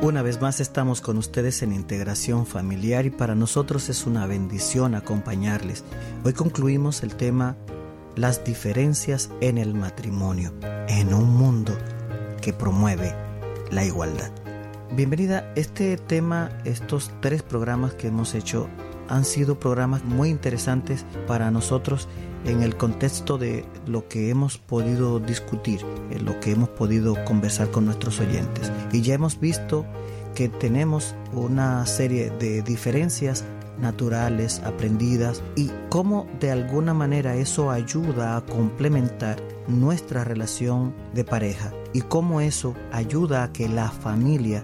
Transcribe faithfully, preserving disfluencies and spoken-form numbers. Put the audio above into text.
Una vez más estamos con ustedes en Integración Familiar y para nosotros es una bendición acompañarles. Hoy concluimos el tema Las diferencias en el matrimonio, en un mundo que promueve la igualdad. Bienvenida. Este tema, estos tres programas que hemos hecho han sido programas muy interesantes para nosotros en el contexto de lo que hemos podido discutir, en lo que hemos podido conversar con nuestros oyentes. Y ya hemos visto que tenemos una serie de diferencias naturales, aprendidas, y cómo de alguna manera eso ayuda a complementar nuestra relación de pareja y cómo eso ayuda a que la familia